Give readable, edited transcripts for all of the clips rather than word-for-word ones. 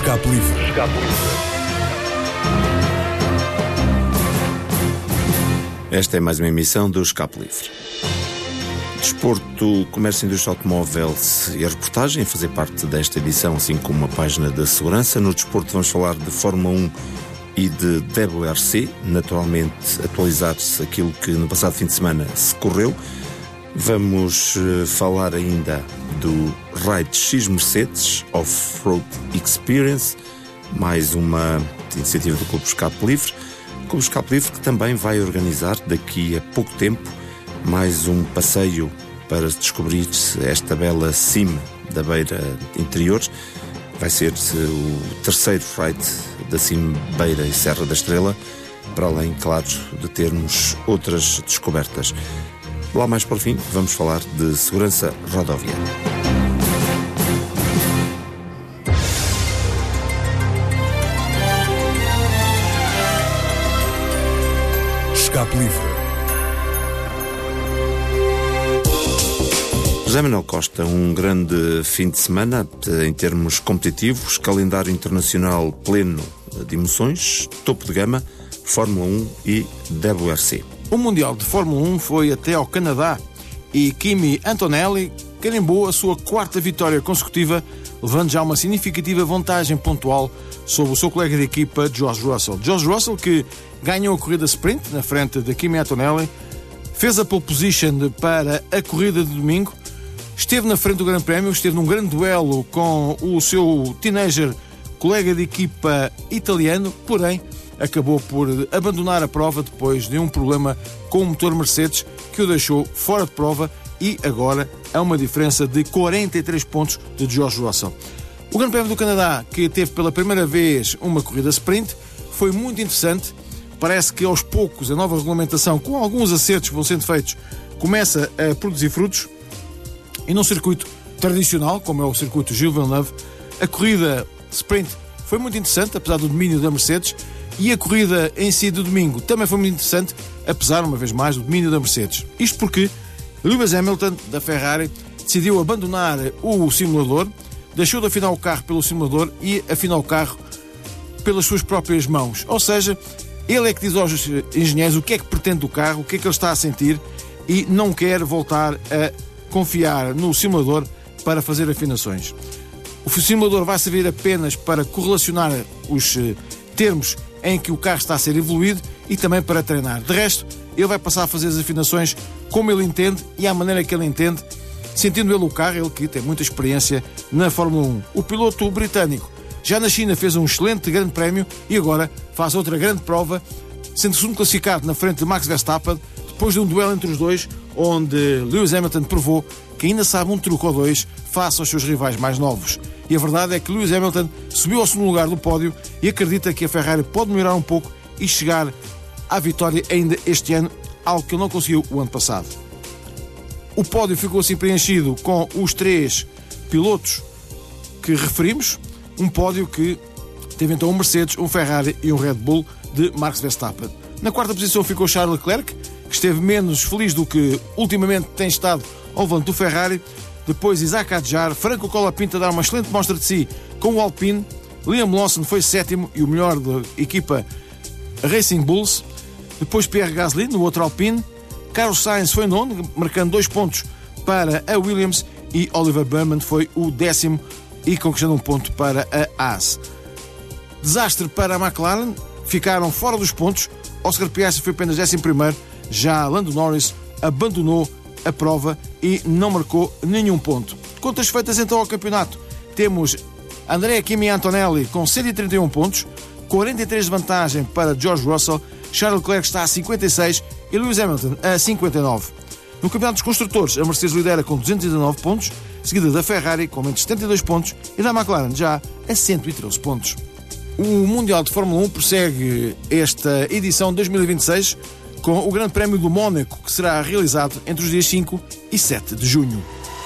Escape Livre. Esta é mais uma emissão do Escape Livre. Desporto, comércio, indústria automóvel e a reportagem a fazer parte desta edição, assim como uma página da segurança. No desporto vamos falar de Fórmula 1 e de WRC, naturalmente atualizar-se aquilo que no passado fim de semana se correu. Vamos falar ainda do Ride X Mercedes Off-Road Experience, mais uma iniciativa do Clube Escape Livre. O Clube Escape Livre que também vai organizar daqui a pouco tempo mais um passeio para descobrir esta bela cima da beira interior. Vai ser o terceiro ride da cima Beira e Serra da Estrela, para além, claro, de termos outras descobertas. Lá mais para o fim, vamos falar de segurança rodoviária. Escape Livre. José Manuel Costa, um grande fim de semana em termos competitivos, calendário internacional pleno de emoções, topo de gama, Fórmula 1 e WRC. O Mundial de Fórmula 1 foi até ao Canadá e Kimi Antonelli carimbou a sua quarta vitória consecutiva, levando já uma significativa vantagem pontual sobre o seu colega de equipa, George Russell. George Russell, que ganhou a corrida sprint na frente de Kimi Antonelli, fez a pole position para a corrida de domingo, esteve na frente do Grande Prémio, esteve num grande duelo com o seu teenager colega de equipa italiano, porém acabou por abandonar a prova depois de um problema com o motor Mercedes que o deixou fora de prova e agora há uma diferença de 43 pontos de George Russell. O Grande Prémio do Canadá, que teve pela primeira vez uma corrida sprint, foi muito interessante. Parece que aos poucos a nova regulamentação, com alguns acertos que vão sendo feitos, começa a produzir frutos. E num circuito tradicional, como é o circuito Gilles Villeneuve, a corrida sprint foi muito interessante, apesar do domínio da Mercedes, e a corrida em si do domingo também foi muito interessante, apesar, uma vez mais, do domínio da Mercedes. Isto porque Lewis Hamilton, da Ferrari, decidiu abandonar o simulador, deixou de afinar o carro pelo simulador e afinar o carro pelas suas próprias mãos. Ou seja, ele é que diz aos engenheiros o que é que pretende do carro, o que é que ele está a sentir e não quer voltar a confiar no simulador para fazer afinações. O simulador vai servir apenas para correlacionar os termos em que o carro está a ser evoluído e também para treinar. De resto, ele vai passar a fazer as afinações como ele entende e à maneira que ele entende, sentindo ele o carro, ele que tem muita experiência na Fórmula 1. O piloto britânico já na China fez um excelente grande prémio e agora faz outra grande prova, sendo segundo classificado na frente de Max Verstappen, depois de um duelo entre os dois, onde Lewis Hamilton provou que ainda sabe um truque ou dois face aos seus rivais mais novos. E a verdade é que Lewis Hamilton subiu ao segundo lugar do pódio e acredita que a Ferrari pode melhorar um pouco e chegar à vitória ainda este ano, algo que ele não conseguiu o ano passado. O pódio ficou assim preenchido com os três pilotos que referimos, um pódio que teve então um Mercedes, um Ferrari e um Red Bull de Max Verstappen. Na quarta posição ficou Charles Leclerc, que esteve menos feliz do que ultimamente tem estado ao volante do Ferrari. Depois Isaac Adjar, Franco Colapinto a dar uma excelente mostra de si com o Alpine. Liam Lawson foi sétimo e o melhor da equipa Racing Bulls. Depois Pierre Gasly no outro Alpine. Carlos Sainz foi nono, marcando 2 pontos para a Williams. E Oliver Bowman foi o 10º e conquistando 1 ponto para a Haas. Desastre para a McLaren, ficaram fora dos pontos. Oscar Piastri foi apenas 11º. Já Lando Norris abandonou a prova e não marcou nenhum ponto. Contas feitas então ao campeonato. Temos Andrea Kimi Antonelli com 131 pontos, 43 de vantagem para George Russell, Charles Leclerc está a 56 e Lewis Hamilton a 59. No campeonato dos construtores, a Mercedes lidera com 219 pontos, seguida da Ferrari com menos 72 pontos e da McLaren já a 113 pontos. O Mundial de Fórmula 1 prossegue esta edição 2026 com o Grande Prémio do Mónaco, que será realizado entre os dias 5 e 7 de junho.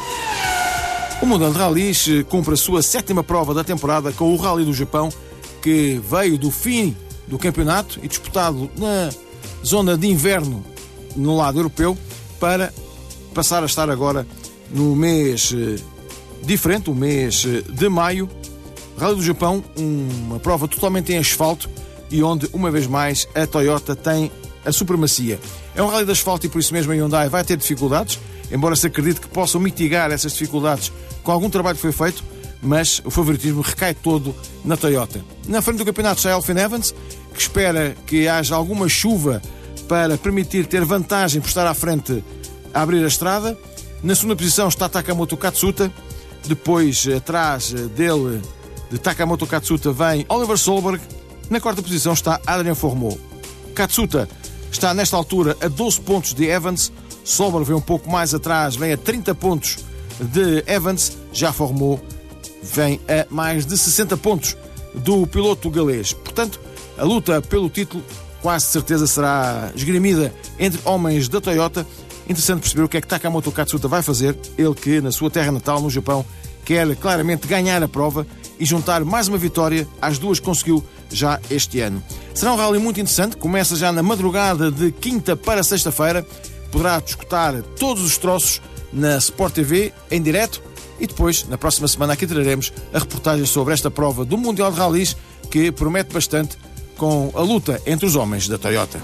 O Mundial de Rallys cumpre a sua 7ª prova da temporada com o Rally do Japão, que veio do fim do campeonato e disputado na zona de inverno no lado europeu, para passar a estar agora no mês diferente, o mês de maio, Rally do Japão, uma prova totalmente em asfalto e onde, uma vez mais, a Toyota tem a supremacia. É um rally de asfalto e por isso mesmo a Hyundai vai ter dificuldades, embora se acredite que possam mitigar essas dificuldades com algum trabalho que foi feito, mas o favoritismo recai todo na Toyota. Na frente do campeonato está Elfyn Evans, que espera que haja alguma chuva para permitir ter vantagem por estar à frente a abrir a estrada. Na segunda posição está Takamoto Katsuta. Depois, atrás dele, de Takamoto Katsuta, vem Oliver Solberg. Na quarta posição está Adrien Fourmaux. Katsuta está nesta altura a 12 pontos de Evans. Solberg vem um pouco mais atrás, vem a 30 pontos de Evans. Já Fourmaux vem a mais de 60 pontos do piloto galês. Portanto, a luta pelo título quase certeza será esgrimida entre homens da Toyota. Interessante perceber o que é que Takamoto Katsuta vai fazer. Ele que, na sua terra natal, no Japão, quer claramente ganhar a prova e juntar mais uma vitória às duas que conseguiu já este ano. Será um rally muito interessante. Começa já na madrugada de quinta para sexta-feira. Poderá disputar todos os troços na Sport TV, em direto. E depois, na próxima semana, aqui traremos a reportagem sobre esta prova do Mundial de Rallys, que promete bastante com a luta entre os homens da Toyota.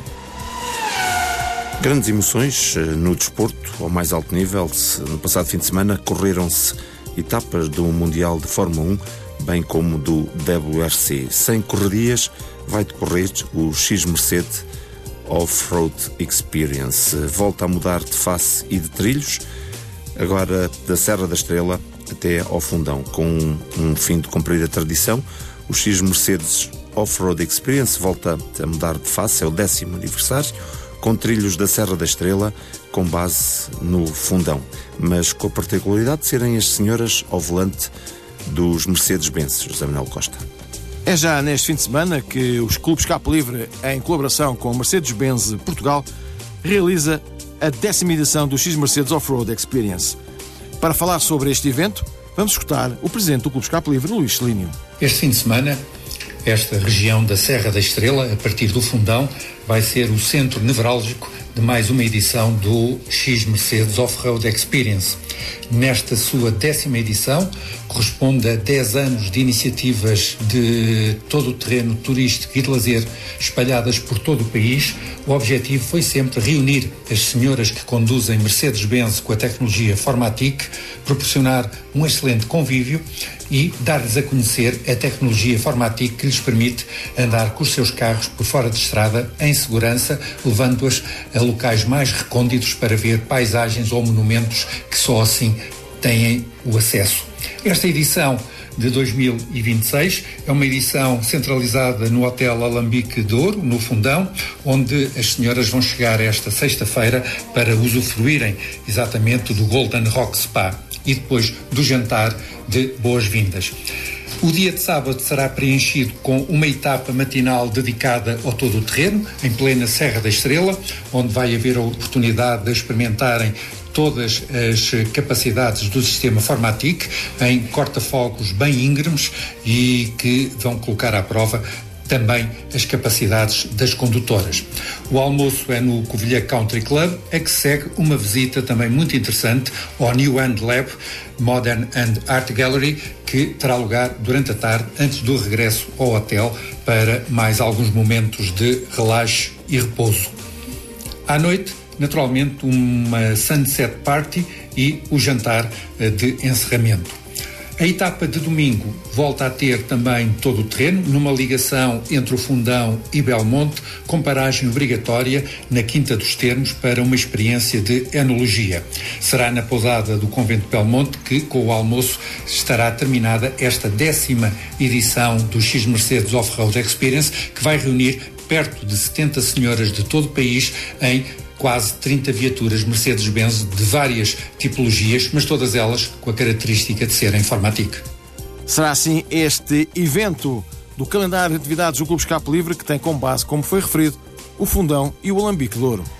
Grandes emoções no desporto, ao mais alto nível. No passado fim de semana correram-se etapas do Mundial de Fórmula 1, bem como do WRC. Sem correrias, vai decorrer o X-Mercedes Off-Road Experience. Volta a mudar de face e de trilhos, agora da Serra da Estrela até ao Fundão, com um fim de cumprir a tradição. O X-Mercedes Off-Road Experience volta a mudar de face, é o 10º aniversário, com trilhos da Serra da Estrela, com base no Fundão, mas com a particularidade de serem as senhoras ao volante dos Mercedes-Benz. José Manuel Costa. É já neste fim de semana que os clubes Capo Livre, em colaboração com a Mercedes-Benz Portugal, realiza a 10ª edição do X-Mercedes Off-Road Experience. Para falar sobre este evento, vamos escutar o presidente do Clube Capo Livre, Luís Celínio. Este fim de semana, esta região da Serra da Estrela, a partir do Fundão, vai ser o centro nevrálgico de mais uma edição do X-Mercedes Off-Road Experience. Nesta sua 10ª edição, corresponde a 10 anos de iniciativas de todo o terreno turístico e de lazer espalhadas por todo o país. O objetivo foi sempre reunir as senhoras que conduzem Mercedes-Benz com a tecnologia Formatic, proporcionar um excelente convívio e dar-lhes a conhecer a tecnologia Formatic que lhes permite andar com os seus carros por fora de estrada em segurança, levando-as a locais mais recônditos para ver paisagens ou monumentos que só assim têm o acesso. Esta edição de 2026 é uma edição centralizada no Hotel Alambique de Ouro, no Fundão, onde as senhoras vão chegar esta sexta-feira para usufruírem exatamente do Golden Rock Spa e depois do jantar de boas-vindas. O dia de sábado será preenchido com uma etapa matinal dedicada ao todo o terreno, em plena Serra da Estrela, onde vai haver a oportunidade de experimentarem todas as capacidades do sistema Formatic em corta-fogos bem íngremes e que vão colocar à prova também as capacidades das condutoras. O almoço é no Covilhã Country Club, a que segue uma visita também muito interessante ao New End Lab Modern and Art Gallery, que terá lugar durante a tarde antes do regresso ao hotel para mais alguns momentos de relaxo e repouso. À noite, naturalmente, uma sunset party e o jantar de encerramento. A etapa de domingo volta a ter também todo o terreno, numa ligação entre o Fundão e Belmonte, com paragem obrigatória na Quinta dos Termos para uma experiência de enologia. Será na pousada do Convento de Belmonte que, com o almoço, estará terminada esta 10ª edição do X-Mercedes Off-Road Experience, que vai reunir perto de 70 senhoras de todo o país em quase 30 viaturas Mercedes-Benz de várias tipologias, mas todas elas com a característica de serem Formatic. Será assim este evento do calendário de atividades do Clube Capo Livre que tem como base, como foi referido, o Fundão e o Alambique de Ouro.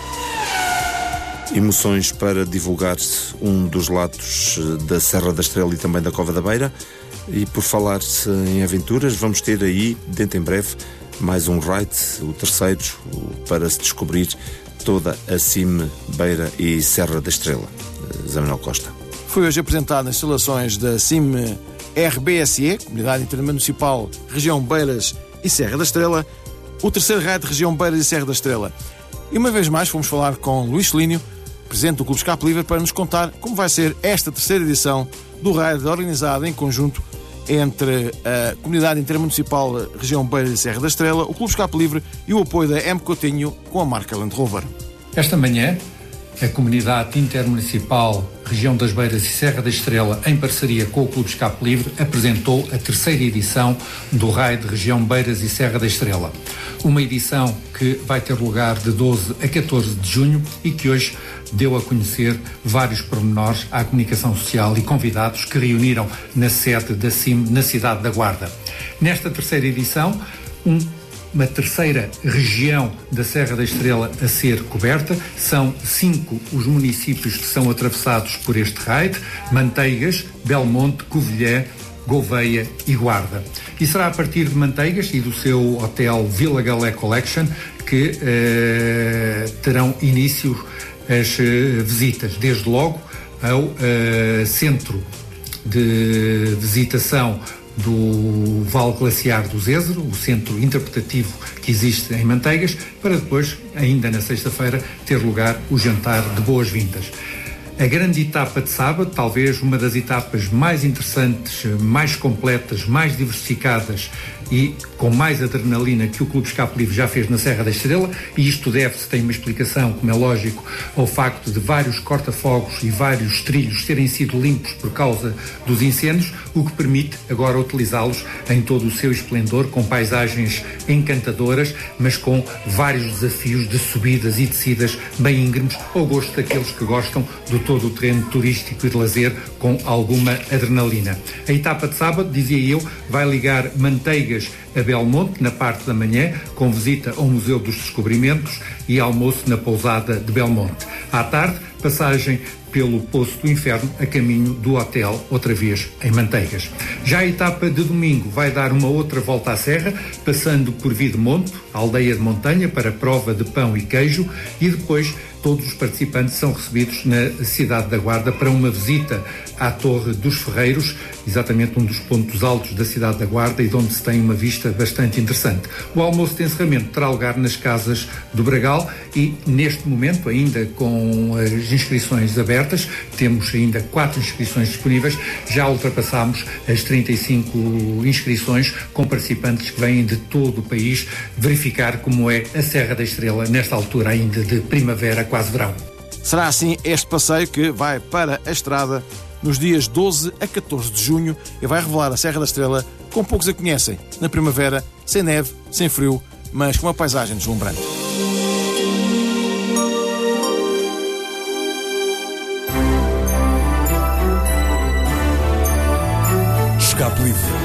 Emoções para divulgar um dos lados da Serra da Estrela e também da Cova da Beira. E por falar-se em aventuras, vamos ter aí, dentro em breve, mais um ride, o terceiro, para se descobrir toda a Cime, Beira e Serra da Estrela. Zé Manuel Costa. Foi hoje apresentado nas instalações da Cime RBSE, Comunidade Intermunicipal Região Beiras e Serra da Estrela, o terceiro raio de Região Beiras e Serra da Estrela. E uma vez mais fomos falar com Luís Celínio, presidente do Clube Escape Livre, para nos contar como vai ser esta terceira edição do raid organizado em conjunto entre a Comunidade Intermunicipal Região Beiras e Serra da Estrela, o Clube Escape Livre e o apoio da M. Coutinho com a marca Land Rover. Esta manhã, a Comunidade Intermunicipal Região das Beiras e Serra da Estrela, em parceria com o Clube Escape Livre, apresentou a terceira edição do raid Região Beiras e Serra da Estrela. Uma edição que vai ter lugar de 12 a 14 de junho e que hoje deu a conhecer vários pormenores à comunicação social e convidados que reuniram na sede da CIM, na cidade da Guarda. Nesta terceira edição, uma terceira região da Serra da Estrela a ser coberta. São 5 os municípios que são atravessados por este raid: Manteigas, Belmonte, Covilhã, Gouveia e Guarda. E será a partir de Manteigas e do seu hotel Vila Galé Collection que terão início as visitas, desde logo ao centro de visitação do Vale Glaciar do Zézero, o centro interpretativo que existe em Manteigas, para depois, ainda na sexta-feira, ter lugar o jantar de boas-vindas. A grande etapa de sábado, talvez uma das etapas mais interessantes, mais completas, mais diversificadas e com mais adrenalina que o Clube Escape Livre já fez na Serra da Estrela, e isto deve-se, tem uma explicação, como é lógico, ao facto de vários corta-fogos e vários trilhos terem sido limpos por causa dos incêndios, o que permite agora utilizá-los em todo o seu esplendor, com paisagens encantadoras, mas com vários desafios de subidas e descidas bem íngremes, ao gosto daqueles que gostam do todo o terreno turístico e de lazer com alguma adrenalina. A etapa de sábado, dizia eu, vai ligar Manteigas a Belmonte na parte da manhã, com visita ao Museu dos Descobrimentos e almoço na pousada de Belmonte. À tarde, passagem pelo Poço do Inferno a caminho do hotel, outra vez em Manteigas. Já a etapa de domingo vai dar uma outra volta à serra, passando por Videmonte, a aldeia de montanha, para prova de pão e queijo, e depois todos os participantes são recebidos na cidade da Guarda para uma visita à Torre dos Ferreiros, exatamente um dos pontos altos da cidade da Guarda e de onde se tem uma vista bastante interessante. O almoço de encerramento terá lugar nas casas do Bragal e, neste momento, ainda com as inscrições abertas, temos ainda 4 inscrições disponíveis, já ultrapassámos as 35 inscrições, com participantes que vêm de todo o país verificar como é a Serra da Estrela nesta altura ainda de primavera, quase verão. Será assim este passeio que vai para a estrada nos dias 12 a 14 de junho e vai revelar a Serra da Estrela como poucos a conhecem, na primavera, sem neve, sem frio, mas com uma paisagem deslumbrante. Escape Livre.